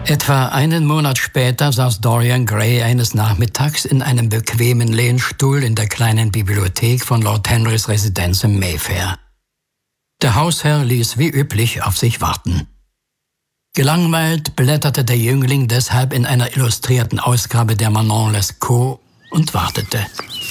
Etwa einen Monat später saß Dorian Gray eines Nachmittags in einem bequemen Lehnstuhl in der kleinen Bibliothek von Lord Henrys Residenz im Mayfair. Der Hausherr ließ wie üblich auf sich warten. Gelangweilt blätterte der Jüngling deshalb in einer illustrierten Ausgabe der Manon Lescaut und wartete.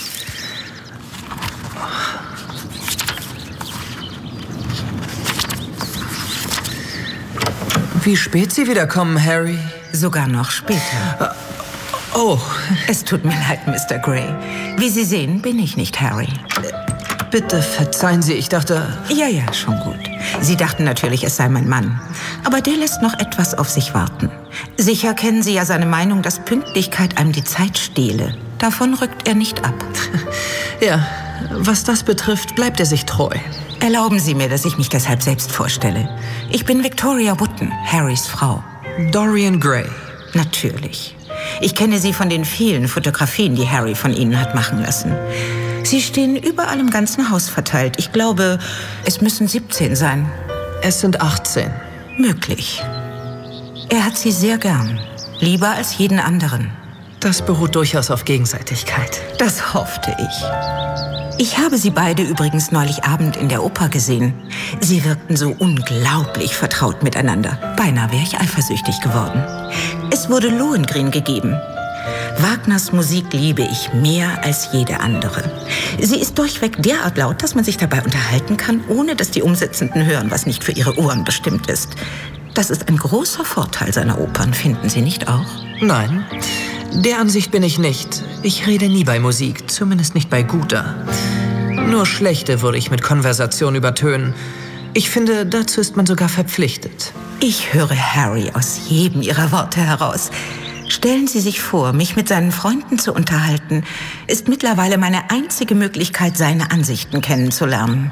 Wie spät Sie wiederkommen, Harry? Sogar noch später. Oh. Es tut mir leid, Mr. Gray. Wie Sie sehen, bin ich nicht Harry. Bitte verzeihen Sie, ich dachte... Ja, schon gut. Sie dachten natürlich, es sei mein Mann. Aber der lässt noch etwas auf sich warten. Sicher kennen Sie ja seine Meinung, dass Pünktlichkeit einem die Zeit stehle. Davon rückt er nicht ab. Ja, was das betrifft, bleibt er sich treu. Erlauben Sie mir, dass ich mich deshalb selbst vorstelle. Ich bin Victoria Wootton, Harrys Frau. Dorian Gray. Natürlich. Ich kenne Sie von den vielen Fotografien, die Harry von Ihnen hat machen lassen. Sie stehen überall im ganzen Haus verteilt. Ich glaube, es müssen 17 sein. Es sind 18. Möglich. Er hat Sie sehr gern. Lieber als jeden anderen. Das beruht durchaus auf Gegenseitigkeit. Das hoffte ich. Ich habe Sie beide übrigens neulich Abend in der Oper gesehen. Sie wirkten so unglaublich vertraut miteinander. Beinahe wäre ich eifersüchtig geworden. Es wurde Lohengrin gegeben. Wagners Musik liebe ich mehr als jede andere. Sie ist durchweg derart laut, dass man sich dabei unterhalten kann, ohne dass die Umsitzenden hören, was nicht für ihre Ohren bestimmt ist. Das ist ein großer Vorteil seiner Opern, finden Sie nicht auch? Nein, der Ansicht bin ich nicht. Ich rede nie bei Musik, zumindest nicht bei guter. Nur schlechte würde ich mit Konversation übertönen. Ich finde, dazu ist man sogar verpflichtet. Ich höre Harry aus jedem Ihrer Worte heraus. Stellen Sie sich vor, mich mit seinen Freunden zu unterhalten, ist mittlerweile meine einzige Möglichkeit, seine Ansichten kennenzulernen.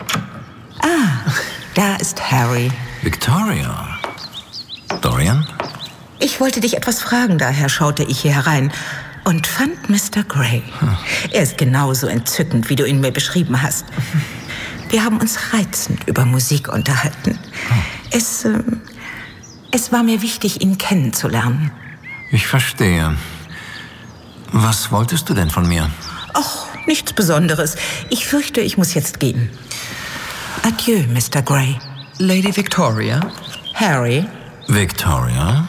Ah, da ist Harry. Victoria. Dorian? Ich wollte dich etwas fragen, daher schaute ich hier herein und fand Mr. Gray. Er ist genauso entzückend, wie du ihn mir beschrieben hast. Wir haben uns reizend über Musik unterhalten. Es war mir wichtig, ihn kennenzulernen. Ich verstehe. Was wolltest du denn von mir? Ach, nichts Besonderes. Ich fürchte, ich muss jetzt gehen. Adieu, Mr. Gray. Lady Victoria? Harry? Victoria?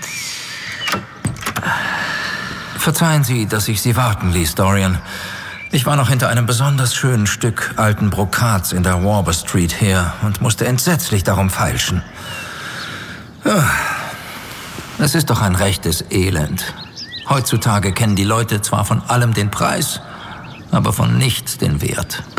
Verzeihen Sie, dass ich Sie warten ließ, Dorian. Ich war noch hinter einem besonders schönen Stück alten Brokats in der Warber Street her und musste entsetzlich darum feilschen. Ja, es ist doch ein rechtes Elend. Heutzutage kennen die Leute zwar von allem den Preis, aber von nichts den Wert.